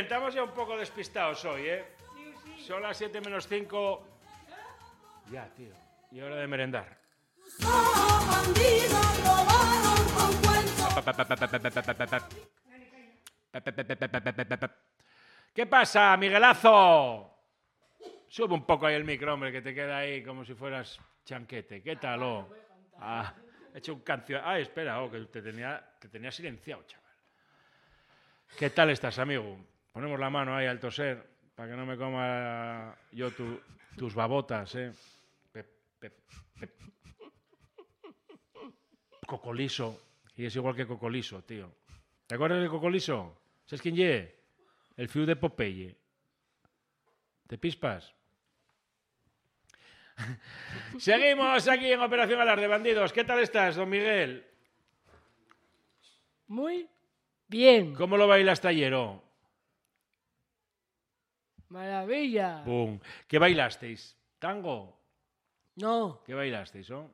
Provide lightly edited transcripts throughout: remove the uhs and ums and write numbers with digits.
bien, estamos ya un poco despistados hoy, ¿eh? Sí. Son las 7 menos 5. Ya, tío. Y hora de merendar. ¿Qué pasa, Miguelazo? Sube un poco ahí el micro, hombre, que te queda ahí como si fueras chanquete. ¿Qué tal, oh? He hecho un canción. Espera, que te tenía silenciado, chaval. ¿Qué tal estás, amigo? Ponemos la mano ahí al toser para que no me coma yo tus babotas, ¿eh? Cocoliso. Y es igual que Cocoliso, tío. ¿Te acuerdas de Cocoliso? ¿Sabes quién ye? El fiu de Popeye. ¿Te pispas? Seguimos aquí en Operación Alarde, bandidos. ¿Qué tal estás, don Miguel? Muy bien. ¿Cómo lo bailaste ayer, oh? Maravilla. ¡Bum! ¿Qué bailasteis? ¿Tango? No, ¿Qué bailasteis, oh?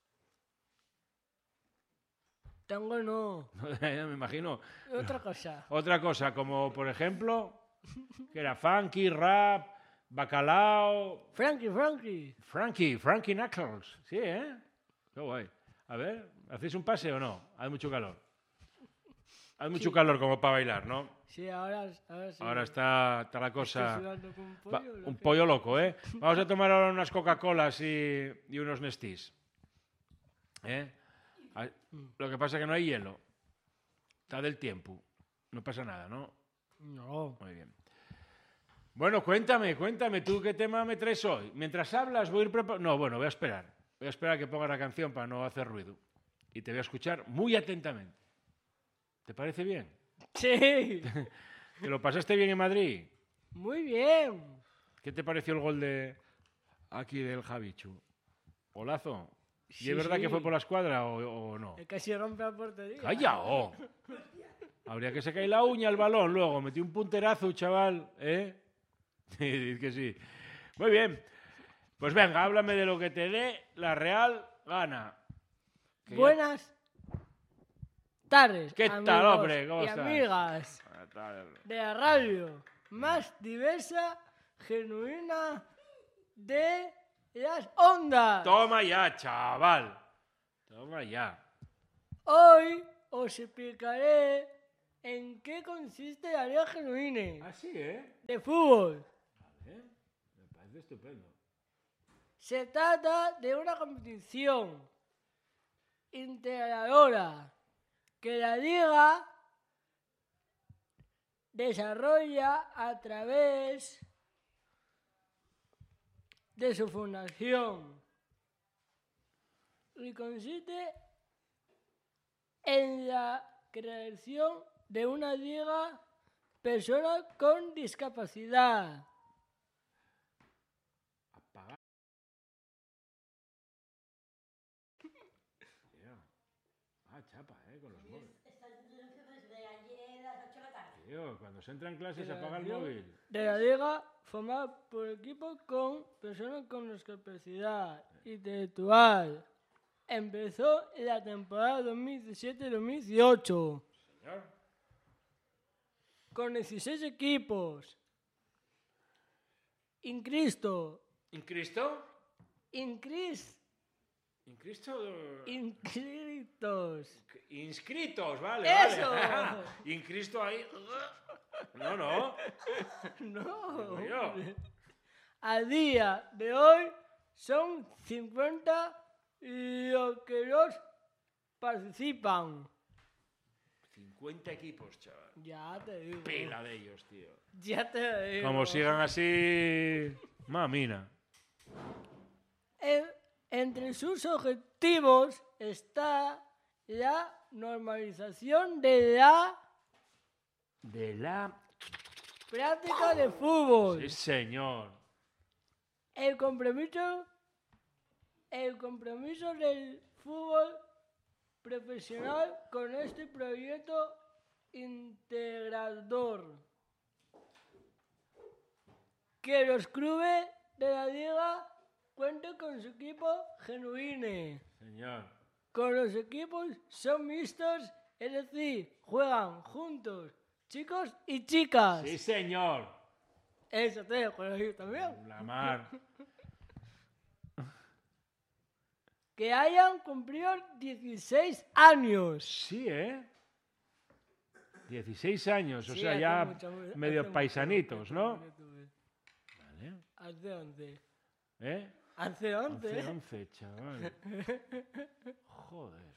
tango no. Me imagino. Otra cosa. Otra cosa, como por ejemplo, que era funky, rap, bacalao. Frankie. Frankie Knuckles. Sí, ¿eh? Qué guay. A ver, ¿hacéis un pase o no? Hace mucho calor. Hace mucho calor como para bailar, ¿no? Sí, ahora sí. Ahora está la cosa... Estoy sudando como un pollo, un pollo loco, ¿eh? Vamos a tomar ahora unas Coca-Colas y unos Nestís. ¿Eh? Lo que pasa es que no hay hielo. Está del tiempo. No pasa nada, ¿no? No. Muy bien. Bueno, cuéntame, ¿tú qué tema me traes hoy? Mientras hablas voy a ir preparando... No, bueno, voy a esperar. Voy a esperar a que ponga la canción para no hacer ruido. Y te voy a escuchar muy atentamente. ¿Te parece bien? Sí. ¿Te lo pasaste bien en Madrid? Muy bien. ¿Qué te pareció el gol de aquí del Javichu? ¿Golazo? ¿Y Sí, es verdad sí. que fue por la escuadra o no? Casi rompe la portería. ¡Calla! Oh. Habría que sacar la uña al balón luego. Metí un punterazo, chaval. ¿Eh? Dices que sí. Muy bien. Pues venga, háblame de lo que te dé la Real Gana. Que Buenas tardes, ¿Qué amigos tal, hombre? ¿Cómo y estás? amigas de la radio más diversa, genuina de las ondas. Toma ya, chaval. Toma ya. Hoy os explicaré en qué consiste la Liga Genuina Así, ¿eh? de fútbol. Vale. Me parece estupendo. Se trata de una competición integradora que la Liga desarrolla a través de su fundación y consiste en la creación de una liga personas con discapacidad. Apagar. Chapa, con los móviles. Tío, cuando se entra en clase se apaga el móvil. De la liga formada por equipos con personas con discapacidad intelectual. Empezó en la temporada 2017-2018. Señor. Con 16 equipos. Inscritos. ¿Incristo? Inscritos. Inscritos, vale, ¡Eso! vale. Incristo ahí. No. No. Yo. A día de hoy son 50 los que los participan. 50 equipos, chaval. Ya te digo. Pila de ellos, tío. Ya te digo. Como sigan así... Mamina. Entre sus objetivos está la normalización de la práctica de fútbol. Sí, señor. El compromiso del fútbol profesional con este proyecto integrador. Que los clubes de la liga cuentan con su equipo genuino. Señor. Con los equipos son mixtos, es decir, juegan juntos chicos y chicas. Sí, señor. Eso te dejo ahí también. La mar. Que hayan cumplido 16 años. Sí, ¿eh? 16 años, o Sí, sea, hace ya mucho, hace medio mucho, paisanitos, hace ¿no? mucho. Vale. Hace 11. ¿Eh? Hace 11. 11, chaval. Joder.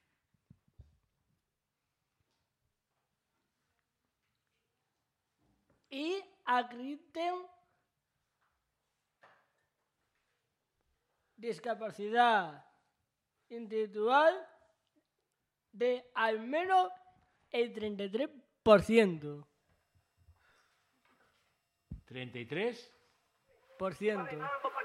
Y acrediten discapacidad intelectual de al menos el 33%. 33. Por ciento.